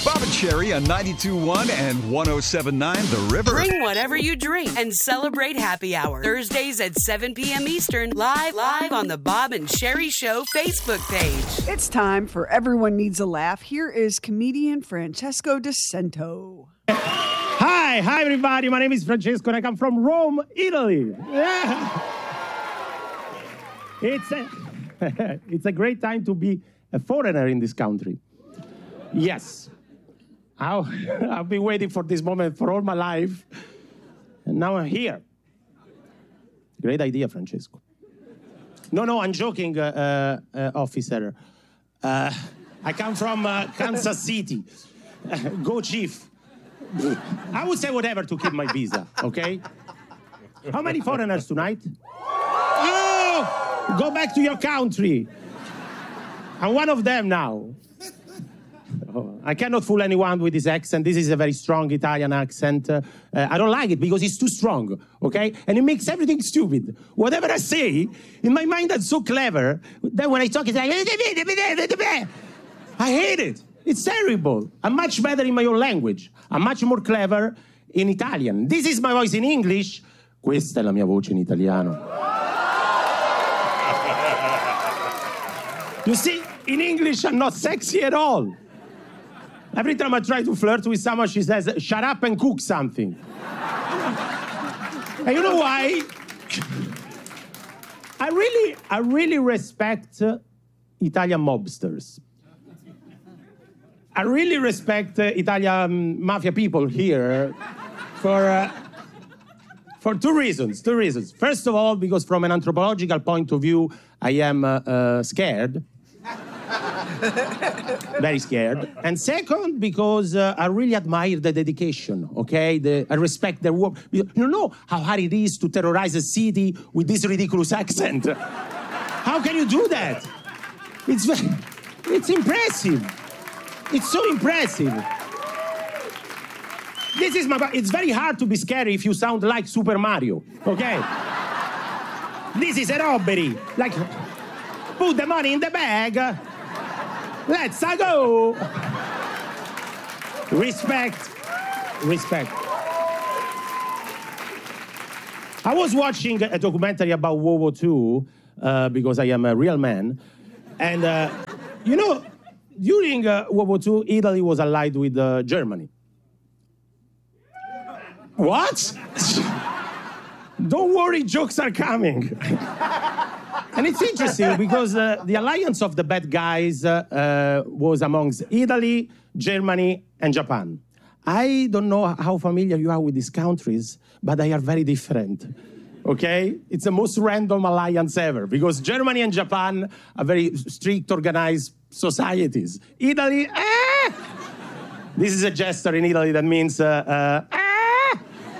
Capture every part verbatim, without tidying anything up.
Bob and Sherry on ninety-two point one and one oh seven point nine The River. Bring whatever you drink and celebrate happy hour. Thursdays at seven p.m. Eastern, live, live on the Bob and Sherry Show Facebook page. It's time for Everyone Needs a Laugh. Here is comedian Francesco DeCento. Hi, hi everybody. My name is Francesco and I come from Rome, Italy. Yeah. It's a, it's a great time to be a foreigner in this country. Yes. I'll, I've been waiting for this moment for all my life. And now I'm here. Great idea, Francesco. No, no, I'm joking, uh, uh, officer. Uh, I come from uh, Kansas City. Uh, go, Chief. I would say whatever to keep my visa, okay? How many foreigners tonight? Oh! Go back to your country. I'm one of them now. Oh, I cannot fool anyone with this accent. This is a very strong Italian accent. Uh, uh, I don't like it because it's too strong, okay? And it makes everything stupid. Whatever I say, in my mind, that's so clever. Then when I talk, it's like... I hate it. It's terrible. I'm much better in my own language. I'm much more clever in Italian. This is my voice in English. Questa è la mia voce in italiano. You see, in English, I'm not sexy at all. Every time I try to flirt with someone, she says, shut up and cook something. And you know why? I really, I really respect uh, Italian mobsters. I really respect uh, Italian mafia people here for, uh, for two reasons, two reasons. First of all, because from an anthropological point of view, I am uh, uh, scared. Very scared. And second, because uh, I really admire the dedication, okay? The, I respect their work. You know how hard it is to terrorize a city with this ridiculous accent? How can you do that? It's, very, it's impressive. It's so impressive. This is my... It's very hard to be scary if you sound like Super Mario, okay? This is a robbery. Like, put the money in the bag. Let's go. Respect. Respect. I was watching a documentary about World War Two uh, because I am a real man. And, uh, you know... During uh, World War Two, Italy was allied with uh, Germany. What? Don't worry, jokes are coming. And it's interesting because uh, the alliance of the bad guys uh, uh, was amongst Italy, Germany, and Japan. I don't know how familiar you are with these countries, but they are very different. Okay? It's the most random alliance ever because Germany and Japan are very strict, organized societies. Italy, ah! This is a gesture in Italy that means, uh, uh, ah!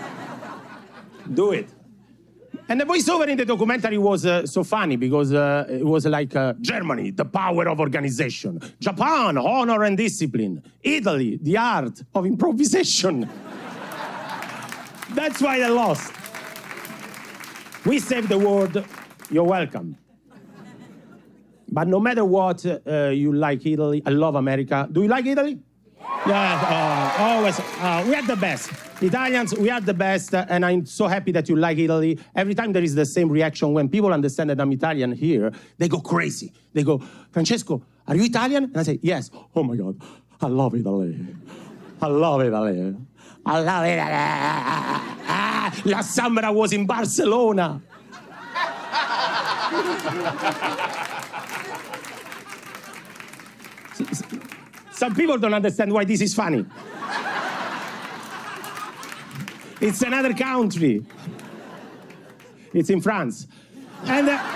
Do it. And the voiceover in the documentary was uh, so funny because uh, it was like uh, Germany, the power of organization. Japan, honor and discipline. Italy, the art of improvisation. That's why they lost. We saved the world. You're welcome. But no matter what, uh, you like Italy. I love America. Do you like Italy? Yeah, uh, always. Uh, we are the best. Italians, we are the best. Uh, and I'm so happy that you like Italy. Every time there is the same reaction. When people understand that I'm Italian here, they go crazy. They go, Francesco, are you Italian? And I say, yes. Oh, my God. I love Italy. I love Italy. I love Italy. Ah, last summer I was in Barcelona. Some people don't understand why this is funny. It's another country. It's in France. And, uh,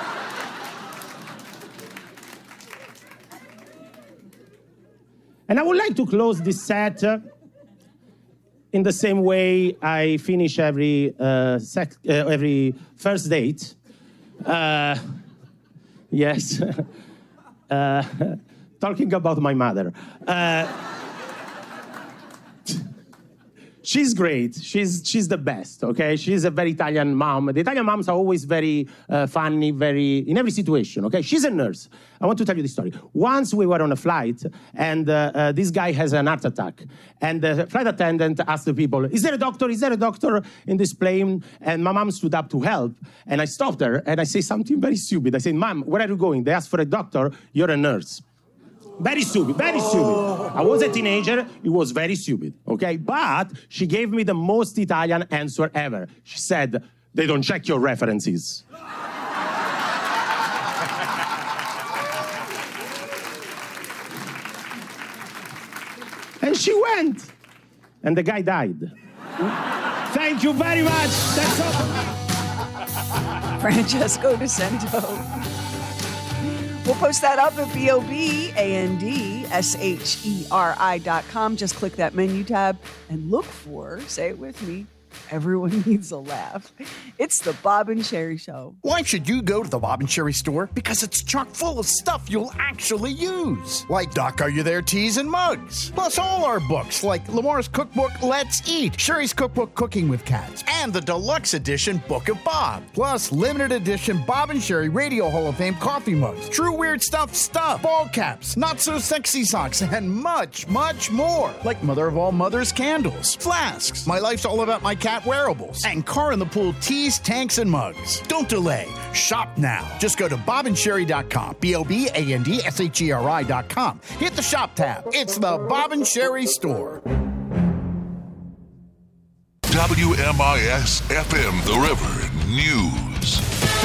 and I would like to close this set uh, in the same way I finish every, uh, sec uh, every first date. Uh, yes. uh, talking about my mother. Uh, She's great. She's she's the best, okay? She's a very Italian mom. The Italian moms are always very uh, funny, very, in every situation, okay? She's a nurse. I want to tell you this story. Once we were on a flight, and uh, uh, this guy has an heart attack. And the flight attendant asked the people, is there a doctor? Is there a doctor in this plane? And my mom stood up to help. And I stopped her, and I say something very stupid. I said, Mom, where are you going? They asked for a doctor. You're a nurse. Very stupid, very stupid. I was a teenager. It was very stupid, okay? But she gave me the most Italian answer ever. She said, they don't check your references. And she went. And the guy died. Thank you very much. That's all. Francesco DeSanto. We'll post that up at B O B A N D S H E R I dot com. Just click that menu tab and look for, say it with me, everyone needs a laugh. It's the Bob and Sherry Show. Why should you go to the Bob and Sherry store? Because it's chock full of stuff you'll actually use. Like Doc Are You There teas and mugs. Plus all our books like Lamar's cookbook Let's Eat, Sherry's cookbook Cooking with Cats, and the deluxe edition Book of Bob. Plus limited edition Bob and Sherry Radio Hall of Fame coffee mugs, True Weird Stuff stuff, ball caps, Not So Sexy socks, and much, much more. Like Mother of All Mothers candles, flasks, My Life's All About My Cat wearables, and Car in the Pool teas, tanks, and mugs. Don't delay. Shop now. Just go to bob and sherry dot com. B O B A N D S H E R I dot com. Hit the shop tab. It's the Bob and Sherry store. W M I S F M, The River News.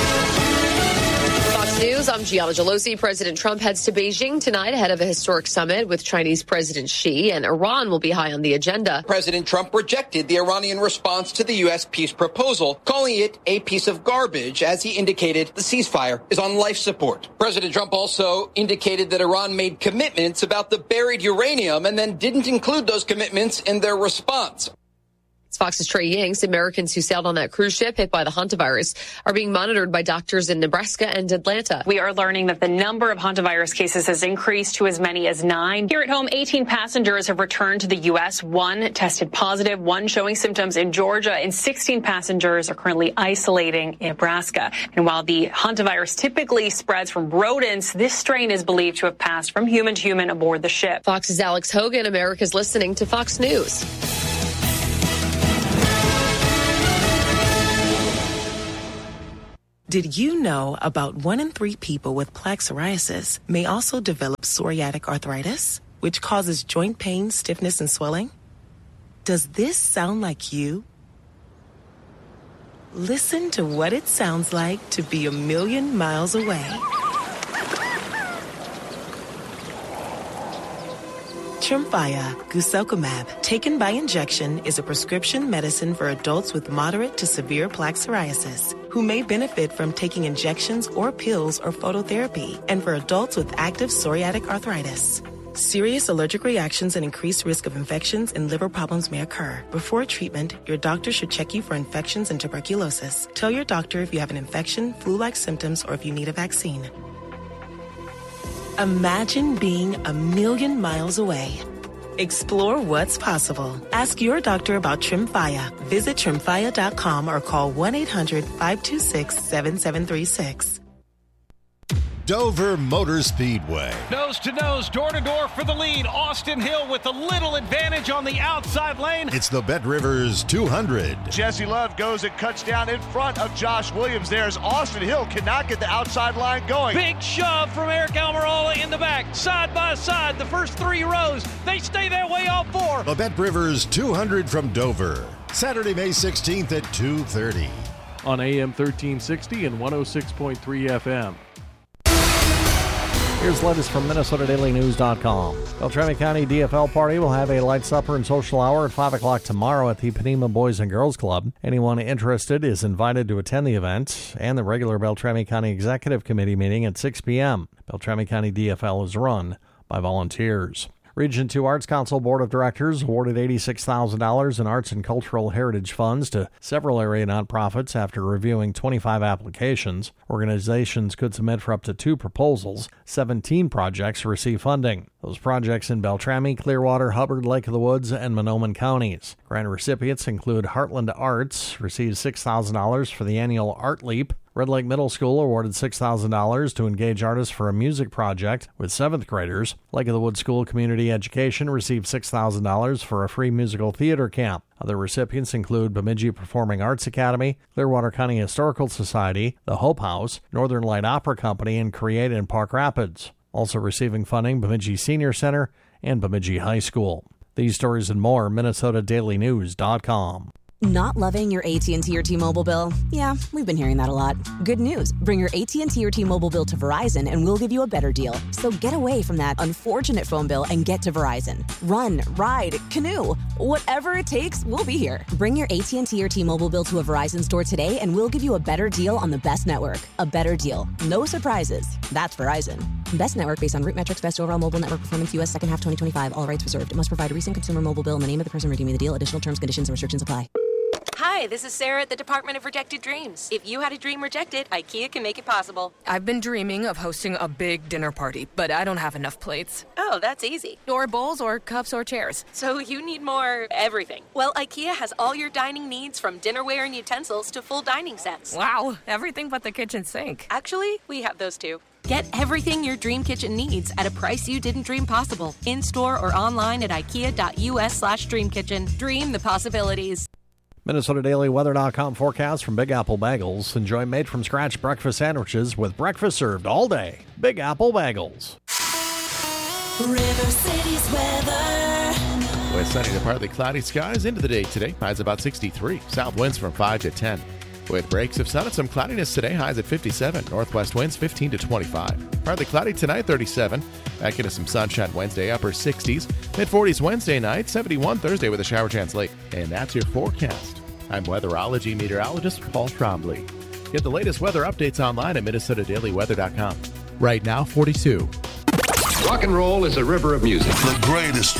Fox News, I'm Gianna Gelosi. President Trump heads to Beijing tonight ahead of a historic summit with Chinese President Xi, and Iran will be high on the agenda. President Trump rejected the Iranian response to the U S peace proposal, calling it a piece of garbage, as he indicated the ceasefire is on life support. President Trump also indicated that Iran made commitments about the buried uranium and then didn't include those commitments in their response. Fox's Trey Yingst. Americans who sailed on that cruise ship hit by the hantavirus are being monitored by doctors in Nebraska and Atlanta. We are learning that the number of hantavirus cases has increased to as many as nine. Here at home, eighteen passengers have returned to the U S. One tested positive, one showing symptoms in Georgia, and sixteen passengers are currently isolating in Nebraska. And while the hantavirus typically spreads from rodents, this strain is believed to have passed from human to human aboard the ship. Fox's Alex Hogan. America's listening to Fox News. Did you know about one in three people with plaque psoriasis may also develop psoriatic arthritis, which causes joint pain, stiffness, and swelling? Does this sound like you? Listen to what it sounds like to be a million miles away. Tremfya guselkumab, taken by injection, is a prescription medicine for adults with moderate to severe plaque psoriasis who may benefit from taking injections or pills or phototherapy, and for adults with active psoriatic arthritis. Serious allergic reactions and increased risk of infections and liver problems may occur. Before treatment, your doctor should check you for infections and tuberculosis. Tell your doctor if you have an infection, flu-like symptoms, or if you need a vaccine. Imagine being a million miles away. Explore what's possible. Ask your doctor about Tremfya. Visit tremfya dot com or call one eight hundred five two six seven seven three six. Dover Motor Speedway. Nose to nose, door to door for the lead. Austin Hill with a little advantage on the outside lane. It's the Bet Rivers two hundred. Jesse Love goes and cuts down in front of Josh Williams. There's Austin Hill, cannot get the outside line going. Big shove from Eric Almirola in the back, side by side. The first three rows, they stay that way all four. The Bet Rivers two hundred from Dover. Saturday, May sixteenth at two thirty. On A M thirteen sixty and one oh six point three F M. Here's the latest from Minnesota Daily News dot com. Beltrami County D F L party will have a light supper and social hour at five o'clock tomorrow at the Panema Boys and Girls Club. Anyone interested is invited to attend the event and the regular Beltrami County Executive Committee meeting at six p.m. Beltrami County D F L is run by volunteers. Region two Arts Council Board of Directors awarded eighty-six thousand dollars in arts and cultural heritage funds to several area nonprofits after reviewing twenty-five applications. Organizations could submit for up to two proposals. seventeen projects receive funding. Those projects in Beltrami, Clearwater, Hubbard, Lake of the Woods, and Monoman counties. Grant recipients include Heartland Arts, received six thousand dollars for the annual Art Leap. Red Lake Middle School awarded six thousand dollars to engage artists for a music project with seventh graders. Lake of the Woods School Community Education received six thousand dollars for a free musical theater camp. Other recipients include Bemidji Performing Arts Academy, Clearwater County Historical Society, the Hope House, Northern Light Opera Company, and Create in Park Rapids. Also receiving funding, Bemidji Senior Center and Bemidji High School. These stories and more, Minnesota Daily News dot com. Not loving your A T and T or T-Mobile bill? Yeah, we've been hearing that a lot. Good news. Bring your A T and T or T-Mobile bill to Verizon and we'll give you a better deal. So get away from that unfortunate phone bill and get to Verizon. Run, ride, canoe. Whatever it takes, we'll be here. Bring your A T and T or T-Mobile bill to a Verizon store today and we'll give you a better deal on the best network. A better deal. No surprises. That's Verizon. Best network based on root metrics, best overall mobile network performance, U S second half twenty twenty-five. All rights reserved. Must provide a recent consumer mobile bill in the name of the person redeeming the deal. Additional terms, conditions, and restrictions apply. Hi, this is Sarah at the Department of Rejected Dreams. If you had a dream rejected, IKEA can make it possible. I've been dreaming of hosting a big dinner party, but I don't have enough plates. Oh, that's easy. Or bowls, or cups, or chairs. So you need more everything. Well, IKEA has all your dining needs, from dinnerware and utensils to full dining sets. Wow, everything but the kitchen sink. Actually, we have those too. Get everything your dream kitchen needs at a price you didn't dream possible. In-store or online at ikea.us slash dreamkitchen. Dream the possibilities. Minnesota Daily Weather dot com forecast from Big Apple Bagels. Enjoy made-from-scratch breakfast sandwiches with breakfast served all day. Big Apple Bagels. River City's weather. With sunny to partly cloudy skies into the day today. Highs about sixty-three. South winds from five to ten. With breaks of sun and some cloudiness today. Highs at fifty-seven. Northwest winds fifteen to twenty-five. Partly cloudy tonight, thirty-seven. Back into some sunshine Wednesday, upper sixties. mid-forties Wednesday night, seventy-one Thursday with a shower chance late. And that's your forecast. I'm weatherology meteorologist Paul Trombley. Get the latest weather updates online at Minnesota Daily Weather dot com. Right now, forty-two. Rock and roll is a river of music. The greatest